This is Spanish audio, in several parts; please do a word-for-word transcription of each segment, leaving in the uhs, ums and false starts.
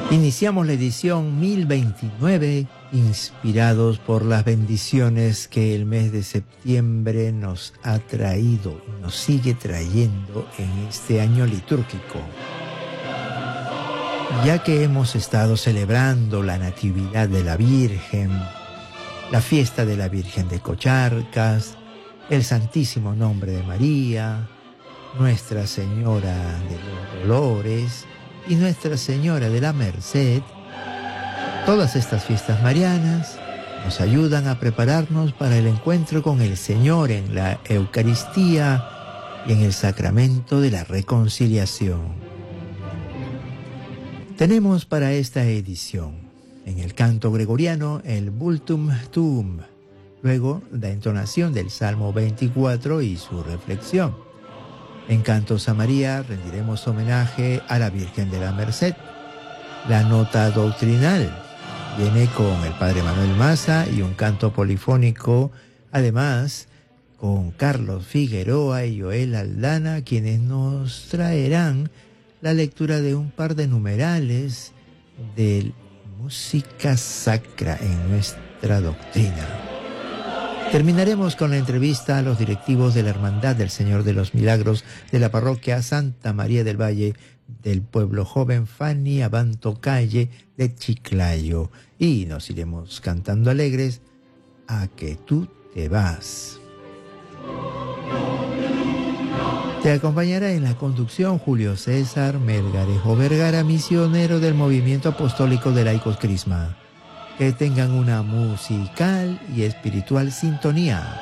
Iniciamos la edición mil veintinueve, inspirados por las bendiciones que el mes de septiembre nos ha traído y nos sigue trayendo en este año litúrgico. Ya que hemos estado celebrando la Natividad de la Virgen, la fiesta de la Virgen de Cocharcas, el Santísimo Nombre de María, Nuestra Señora de los Dolores y Nuestra Señora de la Merced, todas estas fiestas marianas nos ayudan a prepararnos para el encuentro con el Señor en la Eucaristía y en el sacramento de la reconciliación. Tenemos para esta edición, en el canto gregoriano, el Vultum Tuum, luego la entonación del Salmo veinticuatro y su reflexión. En Cantos a María rendiremos homenaje a la Virgen de la Merced. La nota doctrinal viene con el Padre Manuel Maza y un canto polifónico, además con Carlos Figueroa y Joel Aldana, quienes nos traerán la lectura de un par de numerales de música sacra en nuestra doctrina. Terminaremos con la entrevista a los directivos de la Hermandad del Señor de los Milagros de la parroquia Santa María del Valle del pueblo joven Fanny Abanto Calle de Chiclayo. Y nos iremos cantando alegres a que tú te vas. Te acompañará en la conducción Julio César Melgarejo Vergara, misionero del Movimiento Apostólico de Laicos Crisma. Que tengan una musical y espiritual sintonía.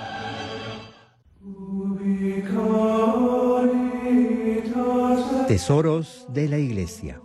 Tesoros de la Iglesia.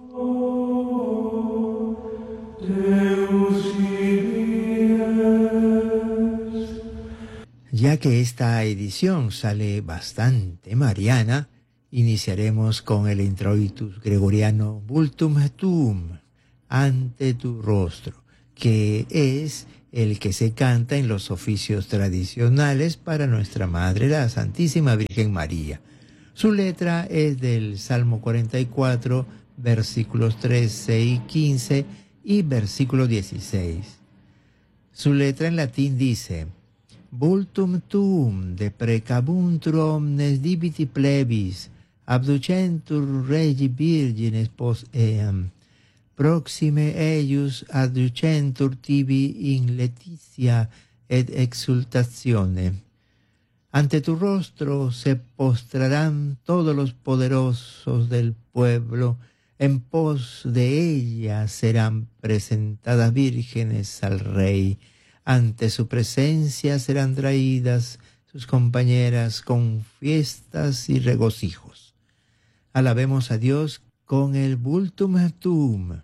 Ya que esta edición sale bastante mariana, iniciaremos con el introitus gregoriano Vultum Tuum, ante tu rostro, que es el que se canta en los oficios tradicionales para nuestra Madre, la Santísima Virgen María. Su letra es del Salmo cuarenta y cuatro, versículos trece y quince y versículo dieciséis. Su letra en latín dice: Vultum tuum de precabuntru omnes diviti plebis, abducentur regi virgines pos eam. Proxime eius adducentur tibi in leticia et exultazione. Ante tu rostro se postrarán todos los poderosos del pueblo, en pos de ella serán presentadas vírgenes al Rey. Ante su presencia serán traídas sus compañeras con fiestas y regocijos. Alabemos a Dios con el Vultum Tuum.